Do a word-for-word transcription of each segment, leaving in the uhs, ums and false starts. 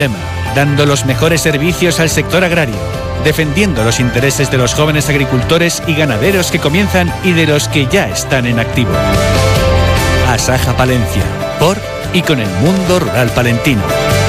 dando los mejores servicios al sector agrario, defendiendo los intereses de los jóvenes agricultores y ganaderos que comienzan y de los que ya están en activo. Asaja Palencia, por y con el mundo rural palentino.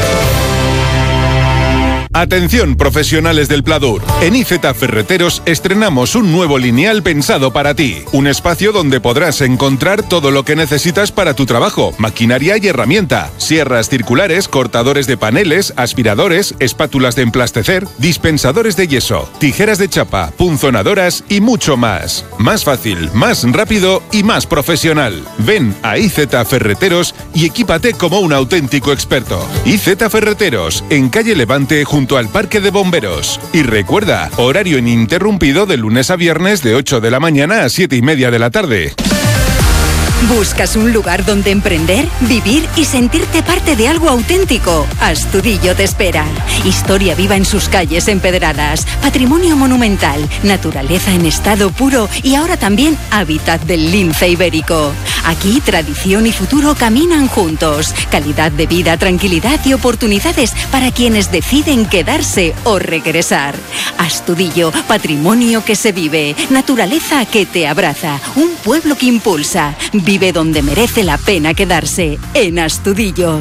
Atención, profesionales del Pladur. En I Z Ferreteros estrenamos un nuevo lineal pensado para ti. Un espacio donde podrás encontrar todo lo que necesitas para tu trabajo: maquinaria y herramienta, sierras circulares, cortadores de paneles, aspiradores, espátulas de emplastecer, dispensadores de yeso, tijeras de chapa, punzonadoras y mucho más. Más fácil, más rápido y más profesional. Ven a I Z Ferreteros y equípate como un auténtico experto. I Z Ferreteros, en calle Levante, junto al Parque de Bomberos. Y recuerda, horario ininterrumpido de lunes a viernes de ocho de la mañana a siete y media de la tarde. ¿Buscas un lugar donde emprender, vivir y sentirte parte de algo auténtico? Astudillo te espera. Historia viva en sus calles empedradas, patrimonio monumental, naturaleza en estado puro y ahora también hábitat del lince ibérico. Aquí tradición y futuro caminan juntos. Calidad de vida, tranquilidad y oportunidades para quienes deciden quedarse o regresar. Astudillo, patrimonio que se vive, naturaleza que te abraza, un pueblo que impulsa. Vive donde merece la pena quedarse, en Astudillo.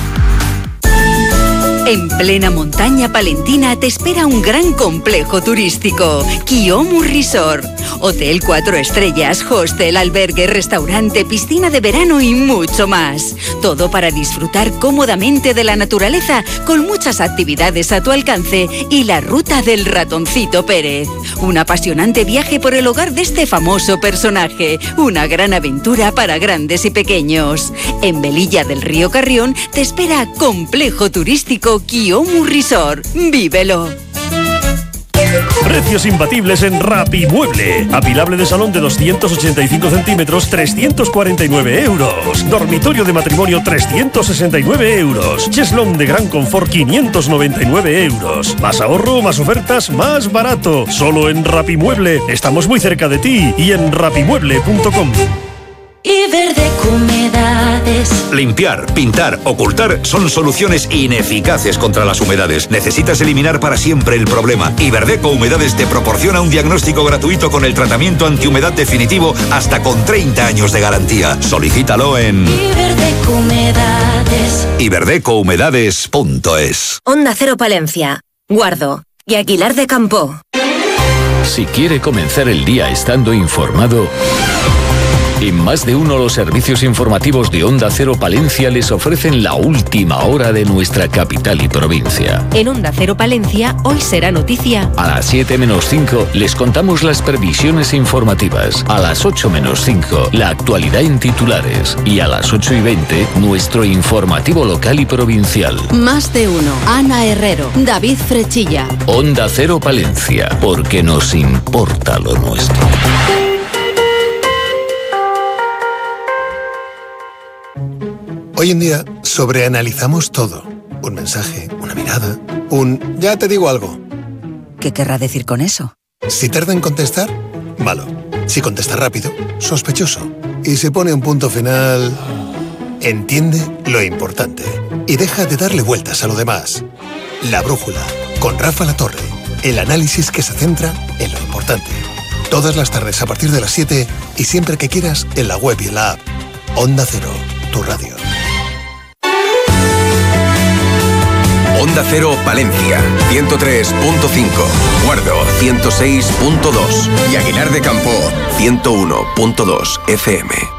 En plena montaña palentina te espera un gran complejo turístico, Kiomu Resort. Hotel cuatro estrellas, hostel, albergue, restaurante, piscina de verano y mucho más. Todo para disfrutar cómodamente de la naturaleza, con muchas actividades a tu alcance y la ruta del ratoncito Pérez. Un apasionante viaje por el hogar de este famoso personaje. Una gran aventura para grandes y pequeños. En Velilla del Río Carrión te espera Complejo Turístico Kiomu Resort. ¡Vívelo! Precios imbatibles en Rapimueble. Apilable de salón de doscientos ochenta y cinco centímetros, trescientos cuarenta y nueve euros. Dormitorio de matrimonio, trescientos sesenta y nueve euros. Cheslón de gran confort, quinientos noventa y nueve euros. Más ahorro, más ofertas, más barato. Solo en Rapimueble. Estamos muy cerca de ti y en rapimueble punto com. Iberdeco Humedades. Limpiar, pintar, ocultar son soluciones ineficaces contra las humedades. Necesitas eliminar para siempre el problema. Iberdeco Humedades te proporciona un diagnóstico gratuito con el tratamiento antihumedad definitivo hasta con treinta años de garantía. Solicítalo en Iberdeco Humedades. iberdeco humedades punto es. Onda Cero Palencia, Guardo y Aguilar de Campoo. Si quiere comenzar el día estando informado, en Más de Uno los servicios informativos de Onda Cero Palencia les ofrecen la última hora de nuestra capital y provincia. En Onda Cero Palencia, hoy será noticia. A las siete menos cinco les contamos las previsiones informativas. A las ocho menos cinco, la actualidad en titulares. Y a las ocho y veinte, nuestro informativo local y provincial. Más de Uno, Ana Herrero, David Frechilla. Onda Cero Palencia, porque nos importa lo nuestro. Hoy en día sobreanalizamos todo. Un mensaje, una mirada, un ya te digo algo. ¿Qué querrá decir con eso? Si tarda en contestar, malo. Si contesta rápido, sospechoso. Y si pone un punto final, entiende lo importante. Y deja de darle vueltas a lo demás. La Brújula, con Rafa Latorre. El análisis que se centra en lo importante. Todas las tardes a partir de las siete y siempre que quieras en la web y en la app. Onda Cero, tu radio. Onda Cero Palencia, ciento tres punto cinco, Guardo, ciento seis punto dos y Aguilar de Campoo, ciento uno punto dos F M.